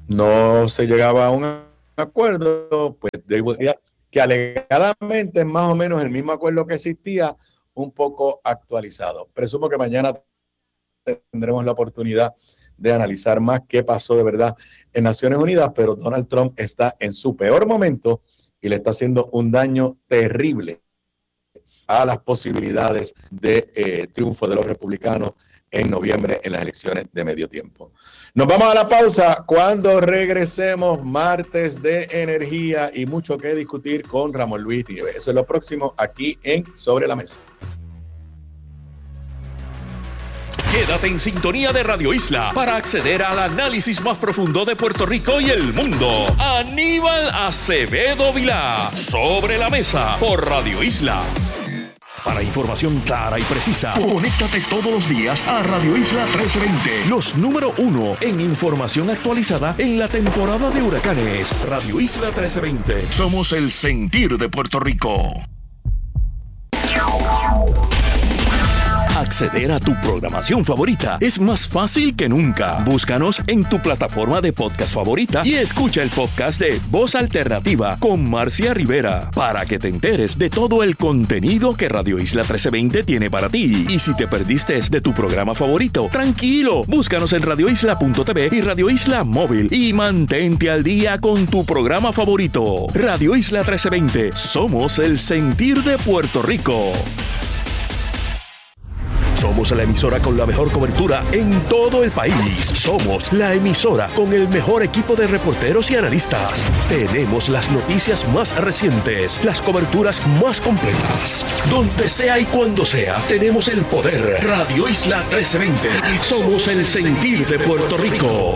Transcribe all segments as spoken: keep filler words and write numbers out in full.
no se llegaba a un acuerdo, pues digo que alegadamente es más o menos el mismo acuerdo que existía, un poco actualizado. Presumo que mañana tendremos la oportunidad de analizar más qué pasó de verdad en Naciones Unidas, pero Donald Trump está en su peor momento y le está haciendo un daño terrible a las posibilidades de eh, triunfo de los republicanos en noviembre en las elecciones de medio tiempo. Nos vamos a la pausa. Cuando regresemos, martes de energía y mucho que discutir con Ramón Luis Nieves. Eso es lo próximo aquí en Sobre la Mesa. Quédate en sintonía de Radio Isla para acceder al análisis más profundo de Puerto Rico y el mundo. Aníbal Acevedo Vilá, Sobre la Mesa, por Radio Isla. Para información clara y precisa, conéctate todos los días a Radio Isla trece veinte. Los número uno en información actualizada en la temporada de huracanes. Radio Isla trece veinte. Somos el sentir de Puerto Rico. Acceder a tu programación favorita es más fácil que nunca. Búscanos en tu plataforma de podcast favorita y escucha el podcast de Voz Alternativa con Marcia Rivera para que te enteres de todo el contenido que Radio Isla trece veinte tiene para ti. Y si te perdiste de tu programa favorito, tranquilo, búscanos en radio isla punto t v y Radio Isla Móvil y mantente al día con tu programa favorito. Radio Isla trece veinte, somos el sentir de Puerto Rico. Somos la emisora con la mejor cobertura en todo el país. Somos la emisora con el mejor equipo de reporteros y analistas. Tenemos las noticias más recientes, las coberturas más completas. Donde sea y cuando sea, tenemos el poder. Radio Isla trece veinte. Somos el sentir de Puerto Rico.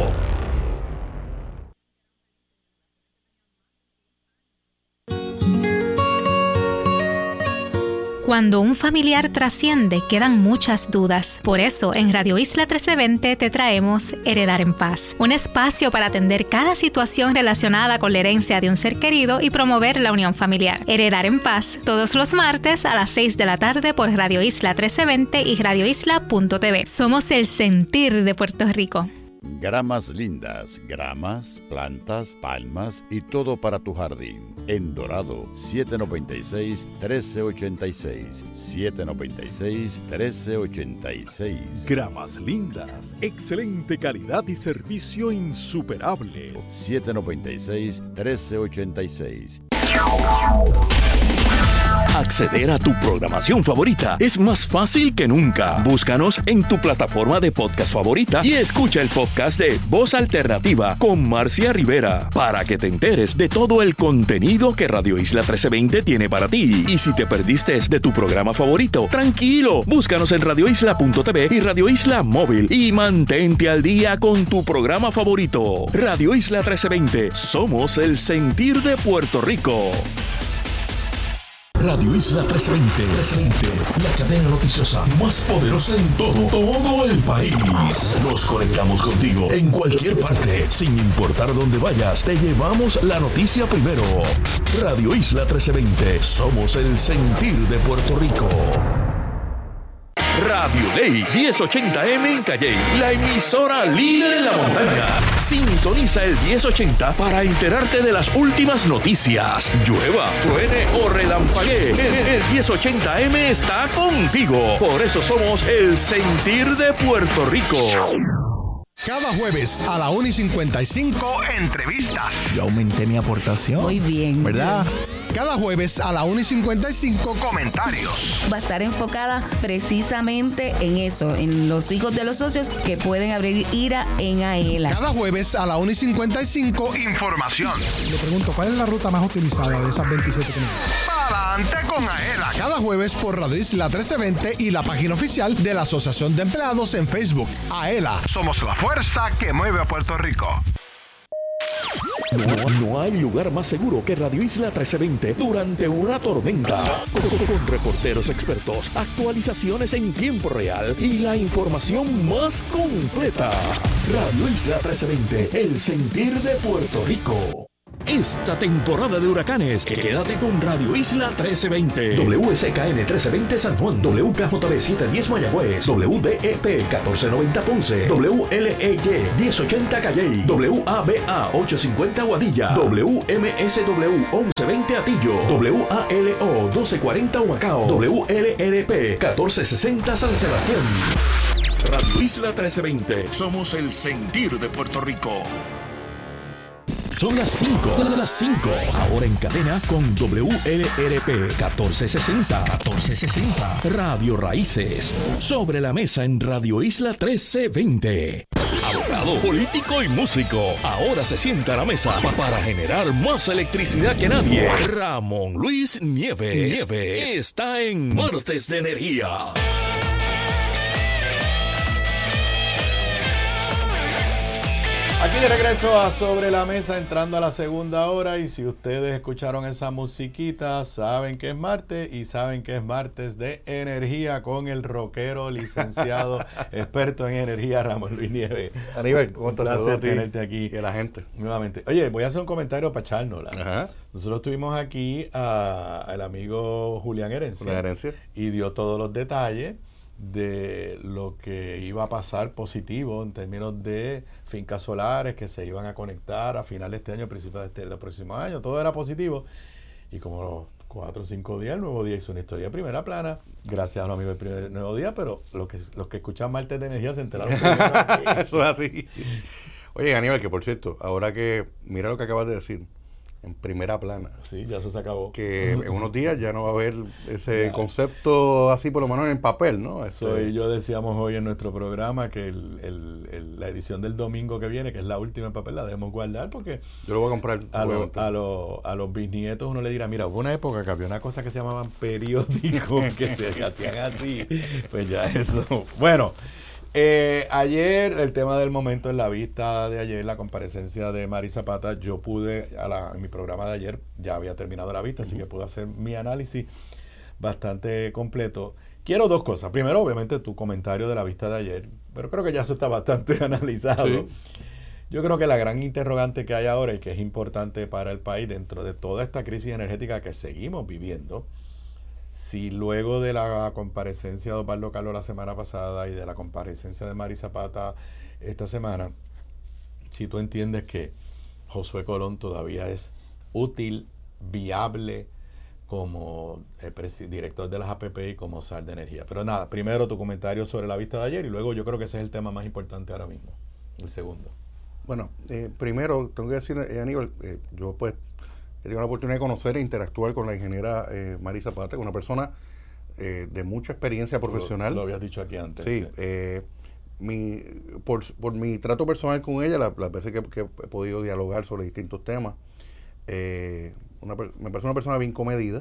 Cuando un familiar trasciende, quedan muchas dudas. Por eso, en Radio Isla trece veinte te traemos Heredar en Paz, un espacio para atender cada situación relacionada con la herencia de un ser querido y promover la unión familiar. Heredar en Paz, todos los martes a las seis de la tarde por Radio Isla trece veinte y radio isla punto t v. Somos el sentir de Puerto Rico. Gramas lindas, gramas, plantas, palmas y todo para tu jardín. En Dorado, siete noventa y seis, trece ochenta y seis. siete noventa y seis, trece ochenta y seis. Gramas lindas, excelente calidad y servicio insuperable. siete noventa y seis, trece ochenta y seis. Acceder a tu programación favorita es más fácil que nunca. Búscanos en tu plataforma de podcast favorita y escucha el podcast de Voz Alternativa con Marcia Rivera para que te enteres de todo el contenido que Radio Isla trece veinte tiene para ti. Y si te perdiste de tu programa favorito, tranquilo, búscanos en radio isla punto t v y Radio Isla Móvil y mantente al día con tu programa favorito. Radio Isla trece veinte, somos el sentir de Puerto Rico. Radio Isla trece veinte, trece veinte, la cadena noticiosa más poderosa en todo, todo el país. Nos conectamos contigo en cualquier parte, sin importar dónde vayas, te llevamos la noticia primero. Radio Isla trece veinte, somos el sentir de Puerto Rico. Radio Ley diez ochenta eme en Calley, la emisora líder en la montaña. Sintoniza el diez ochenta para enterarte de las últimas noticias. Llueva, truene o relampaguee, el diez ochenta eme está contigo. Por eso somos el sentir de Puerto Rico. Cada jueves a la una y cincuenta y cinco, entrevistas. Yo aumenté mi aportación. Muy bien. ¿Verdad? Cada jueves a la una y cincuenta y cinco, comentarios. Va a estar enfocada precisamente en eso, en los hijos de los socios que pueden abrir IRA en AELA. Cada jueves a la una y cincuenta y cinco, información. Le pregunto, ¿cuál es la ruta más utilizada de esas veintisiete que me dicen? Adelante con AELA. Cada jueves por Radio Isla trece veinte y la página oficial de la Asociación de Empleados en Facebook. AELA. Somos la fuerza que mueve a Puerto Rico. No, no hay lugar más seguro que Radio Isla trece veinte durante una tormenta. Con, con reporteros expertos, actualizaciones en tiempo real y la información más completa. Radio Isla trece veinte, el sentir de Puerto Rico. esta temporada de huracanes. Quédate con Radio Isla trece veinte. W S K N trece veinte San Juan. W K J B setecientos diez Mayagüez. W D E P catorce noventa Ponce. W L E Y diez ochenta Calley. W A B A ochocientos cincuenta Aguadilla. W M S W once veinte Atillo. W A L O doce cuarenta Humacao. W L R P catorce sesenta San Sebastián. Radio Isla trece veinte. Somos el sentir de Puerto Rico. Son las cinco. Las cinco. Ahora en cadena con W L R P catorce sesenta. catorce sesenta. Radio Raíces. Sobre la mesa en Radio Isla trece veinte. Abogado, político y músico. Ahora se sienta a la mesa para generar más electricidad que nadie. Ramón Luis Nieves. Nieves está en Martes de Energía. Aquí de regreso a Sobre la Mesa, entrando a la segunda hora, y si ustedes escucharon esa musiquita, saben que es martes y saben que es martes de energía con el rockero licenciado experto en energía Ramón Luis Nieves. Aníbal, ¿cómo estás? Un placer tenerte aquí. Y la gente. Nuevamente. Oye, voy a hacer un comentario para echárnosla. Ajá. Nosotros tuvimos aquí al amigo Julián Herencia, Julián Herencia y dio todos los detalles de lo que iba a pasar positivo en términos de fincas solares que se iban a conectar a finales de este año, principios de este del próximo año. Todo era positivo, y como los cuatro o cinco días, el Nuevo Día hizo una historia de primera plana, gracias a los amigos del primer Nuevo Día, pero los que, los que escuchan Martes de Energía se enteraron. Eso es así. Oye, Aníbal, que por cierto, ahora que mira lo que acabas de decir, en primera plana. Sí, ya eso se acabó. Que en unos días ya no va a haber ese ya. concepto así, por lo menos en papel, ¿no? Eso y yo decíamos hoy en nuestro programa que el, el, el, la edición del domingo que viene, que es la última en papel, la debemos guardar porque yo lo voy a comprar. A, lo, a, lo, a los bisnietos uno le dirá, mira, hubo una época que había una cosa que se llamaban periódicos que se hacían así. Pues ya eso. Bueno. Eh, ayer, el tema del momento en la vista de ayer, la comparecencia de Mari Zapata, yo pude, a la, en mi programa de ayer, ya había terminado la vista, uh-huh. así que pude hacer mi análisis bastante completo. Quiero dos cosas. Primero, obviamente, tu comentario de la vista de ayer, pero creo que ya eso está bastante analizado. Sí. Yo creo que la gran interrogante que hay ahora y que es importante para el país dentro de toda esta crisis energética que seguimos viviendo, si luego de la comparecencia de Osvaldo Carlos la semana pasada y de la comparecencia de Mari Zapata esta semana, si tú entiendes que Josué Colón todavía es útil, viable como el director de las A P P y como S A R de Energía. Pero nada, primero tu comentario sobre la vista de ayer y luego yo creo que ese es el tema más importante ahora mismo, el segundo. Bueno, eh, primero tengo que decir, eh, Aníbal, eh, yo pues he tenido la oportunidad de conocer e interactuar con la ingeniera eh, Mari Zapata, que es una persona eh, de mucha experiencia profesional. Lo, lo habías dicho aquí antes. Sí, sí. Eh, mi, por, por mi trato personal con ella, las la veces que, que he podido dialogar sobre distintos temas, eh, una, me parece una persona bien comedida,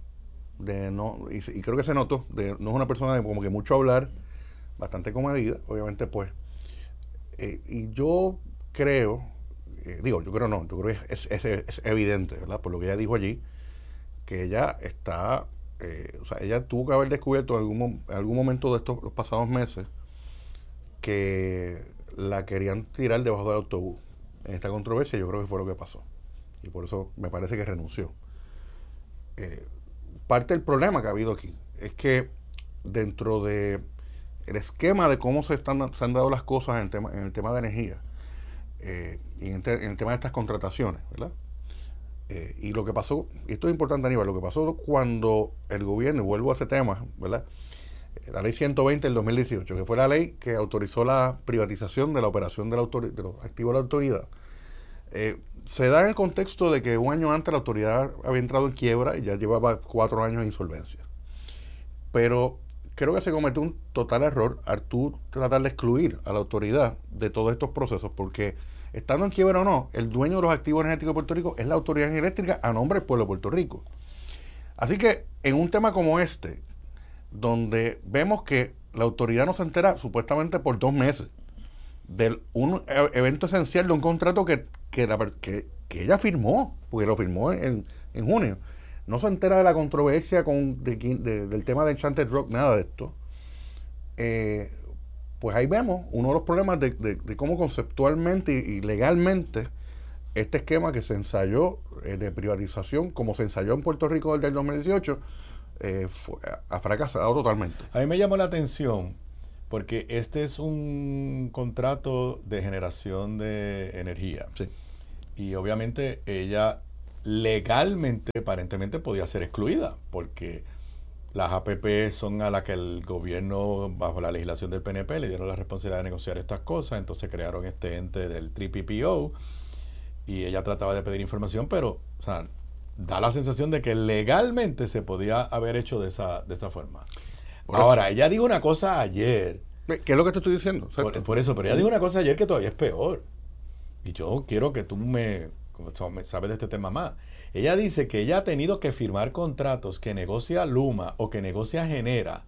de no y, y creo que se notó, de, no es una persona de como que mucho hablar, bastante comedida, obviamente pues. Eh, y yo creo... Eh, digo, yo creo no, yo creo que es, es, es evidente, ¿verdad? Por lo que ella dijo allí, que ella está, eh, o sea, ella tuvo que haber descubierto en algún, en algún momento de estos los pasados meses que la querían tirar debajo del autobús. En esta controversia yo creo que fue lo que pasó. Y por eso me parece que renunció. Eh, parte del problema que ha habido aquí es que dentro de el esquema de cómo se, están, se han dado las cosas en el tema, en el tema de energía, Eh, y en, te, en el tema de estas contrataciones, ¿verdad? Eh, y lo que pasó, y esto es importante, Aníbal, lo que pasó cuando el gobierno, y vuelvo a ese tema, ¿verdad? La ley ciento veinte del dos mil dieciocho, que fue la ley que autorizó la privatización de la operación de, la autor- de los activos de la autoridad, eh, se da en el contexto de que un año antes la autoridad había entrado en quiebra y ya llevaba cuatro años de insolvencia. Pero creo que se cometió un total error al tú tratar de excluir a la autoridad de todos estos procesos, porque estando en quiebra o no, el dueño de los activos energéticos de Puerto Rico es la autoridad eléctrica a nombre del pueblo de Puerto Rico. Así que en un tema como este, donde vemos que la autoridad no se entera supuestamente por dos meses de un evento esencial de un contrato que, que, la, que, que ella firmó, porque lo firmó en, en junio, no se entera de la controversia con de, de, del tema de Enchanted Rock, nada de esto, eh, pues ahí vemos uno de los problemas de, de, de cómo conceptualmente y legalmente este esquema que se ensayó eh, de privatización, como se ensayó en Puerto Rico desde el dos mil dieciocho, eh, fue, ha fracasado totalmente. A mí me llamó la atención porque este es un contrato de generación de energía. Sí. Y obviamente ella legalmente, aparentemente, podía ser excluida, porque las A P P son a las que el gobierno, bajo la legislación del P N P, le dieron la responsabilidad de negociar estas cosas. Entonces crearon este ente del tres P P O y ella trataba de pedir información, pero, o sea, da la sensación de que legalmente se podía haber hecho de esa, de esa forma. Por Ahora, eso, ella dijo una cosa ayer. ¿Qué es lo que te estoy diciendo? Por, por eso, pero ella dijo una cosa ayer que todavía es peor. Y yo quiero que tú me, me sabes de este tema más. Ella dice que ella ha tenido que firmar contratos que negocia Luma o que negocia Genera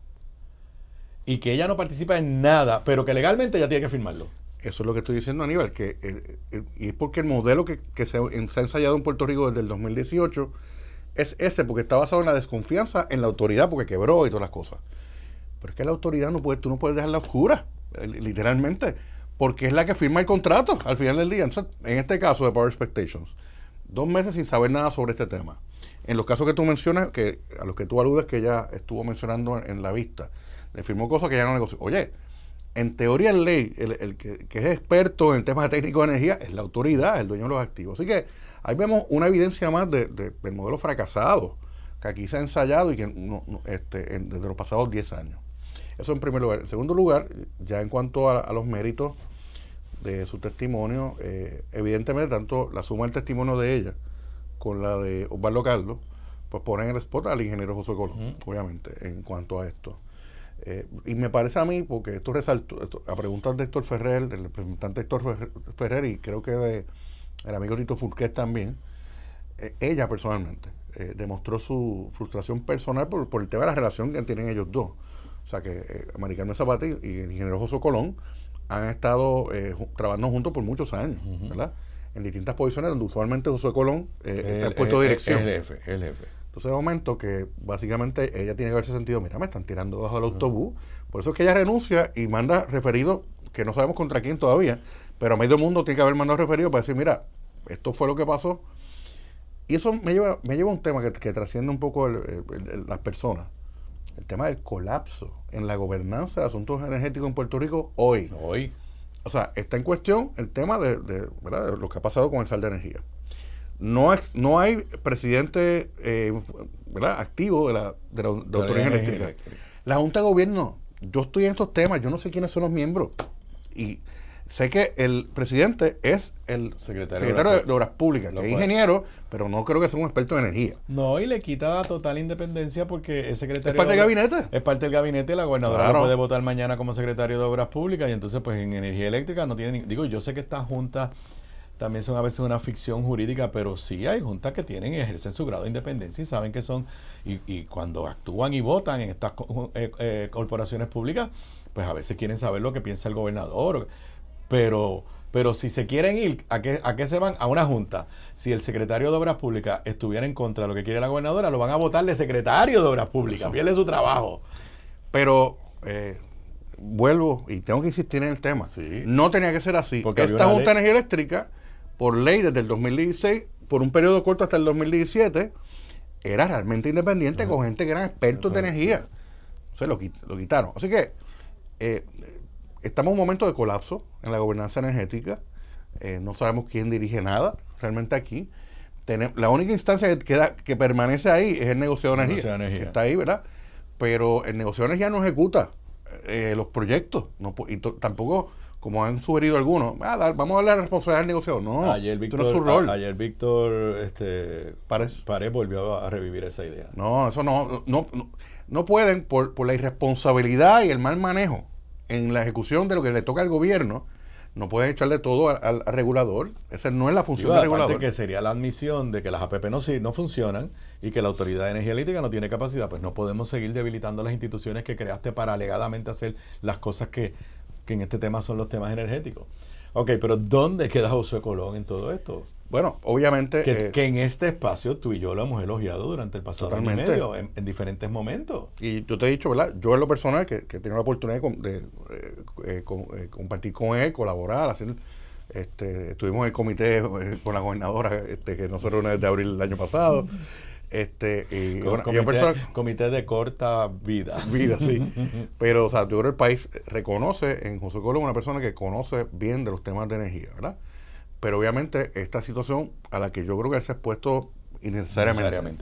y que ella no participa en nada, pero que legalmente ella tiene que firmarlo. Eso es lo que estoy diciendo, Aníbal, que eh, eh, y es porque el modelo que, que se, en, se ha ensayado en Puerto Rico desde el dos mil dieciocho es ese, porque está basado en la desconfianza en la autoridad, porque quebró y todas las cosas. Pero es que la autoridad no puede, tú no puedes dejarla oscura, eh, literalmente, porque es la que firma el contrato al final del día. Entonces, en este caso de Power Expectations, dos meses sin saber nada sobre este tema. En los casos que tú mencionas, que a los que tú aludes que ella estuvo mencionando en, en la vista, le firmó cosas que ya no negoció. Oye, en teoría en ley, el, el que, que es experto en temas técnicos de energía es la autoridad, el dueño de los activos. Así que ahí vemos una evidencia más de, de, del modelo fracasado que aquí se ha ensayado y que no, no, este, en, desde los pasados diez años. Eso en primer lugar. En segundo lugar, ya en cuanto a, a los méritos de su testimonio, eh, evidentemente tanto la suma del testimonio de ella con la de Osvaldo Carlos, pues ponen el spot al ingeniero José Colón, uh-huh. obviamente, en cuanto a esto. Eh, y me parece a mí, porque esto resaltó, esto, a preguntas de Héctor Ferrer, del representante Héctor Ferrer, y creo que de el amigo Tito Furquet también, eh, ella personalmente eh, demostró su frustración personal por, por el tema de la relación que tienen ellos dos. O sea que eh, Mari Carmen Zapata y el ingeniero José Colón han estado eh, trabajando juntos por muchos años, uh-huh. ¿verdad? En distintas posiciones donde usualmente José Colón eh, el, está en puesto de dirección. El jefe, el jefe. Entonces, de momento que básicamente ella tiene que haberse sentido, mira, me están tirando bajo el autobús. Por eso es que ella renuncia y manda referido, que no sabemos contra quién todavía, pero a medio mundo tiene que haber mandado referido para decir, mira, esto fue lo que pasó. Y eso me lleva, me lleva a un tema que, que trasciende un poco el, el, el, las personas. El tema del colapso en la gobernanza de asuntos energéticos en Puerto Rico hoy. Hoy. O sea, está en cuestión el tema de, de, ¿verdad? de lo que ha pasado con el sal de energía. No, es, no hay presidente eh, ¿verdad? activo de la, de la, de la Autoridad Eléctrica. Eléctrica. La Junta de Gobierno, yo estoy en estos temas, yo no sé quiénes son los miembros. Y sé que el presidente es el secretario, secretario de, de Obras Públicas, que es ingeniero, pero no creo que sea un experto en energía. No, y le quita total independencia porque es secretario... ¿Es parte del gabinete? Es parte del gabinete, la gobernadora claro. lo puede votar mañana como secretario de Obras Públicas y entonces pues en energía eléctrica no tiene... Digo, yo sé que estas juntas también son a veces una ficción jurídica, pero sí hay juntas que tienen y ejercen su grado de independencia y saben que son... Y, y cuando actúan y votan en estas eh, eh, corporaciones públicas, pues a veces quieren saber lo que piensa el gobernador... Pero, pero si se quieren ir, ¿a qué, ¿a qué se van? A una junta. Si el secretario de Obras Públicas estuviera en contra de lo que quiere la gobernadora, lo van a votar de secretario de Obras Públicas. Pierde su trabajo. Pero eh, vuelvo y tengo que insistir en el tema. Sí. No tenía que ser así. Porque esta Junta de Energía Eléctrica, por ley desde el dos mil dieciséis, por un periodo corto hasta el dos mil diecisiete, era realmente independiente uh-huh. con gente que eran expertos uh-huh. de energía. O sea, lo, lo quitaron. Así que... Eh, estamos en un momento de colapso en la gobernanza energética. Eh, no sabemos quién dirige nada realmente aquí. Tenemos, la única instancia que, queda, que permanece ahí es el negociado de energía, energía, que está ahí, ¿verdad? Pero el negociado de energía no ejecuta eh, los proyectos. No, y to, tampoco, como han sugerido algunos, ah, dar, vamos a darle la responsabilidad al negociado. No, ayer Víctor, no es su rol. A, ayer Víctor este, Párez, Párez volvió a revivir esa idea. No, eso no. No, no, no pueden, por, por la irresponsabilidad y el mal manejo en la ejecución de lo que le toca al gobierno, no pueden echarle todo al, al, al regulador. Esa no es la función Digo, del regulador. Que sería la admisión de que las A P P no, no funcionan y que la Autoridad de Energía Eléctrica no tiene capacidad. Pues no podemos seguir debilitando las instituciones que creaste para alegadamente hacer las cosas que, que en este tema son los temas energéticos. Ok, pero ¿dónde queda José Colón en todo esto? Bueno, obviamente... Que, eh, que en este espacio tú y yo lo hemos elogiado durante el pasado año y medio, en, en diferentes momentos. Y yo te he dicho, ¿verdad? Yo en lo personal, que, que he tenido la oportunidad de, de eh, eh, con, eh, compartir con él, colaborar, hacer Este, estuvimos en el comité eh, con la gobernadora, este, que no se reunió desde abril del año pasado. Este, y, Con, bueno, comité, persona, comité de corta vida. Vida, sí. Pero, o sea, yo creo que el país reconoce en José Colo una persona que conoce bien de los temas de energía, ¿verdad? Pero obviamente esta situación a la que yo creo que él se ha expuesto innecesariamente.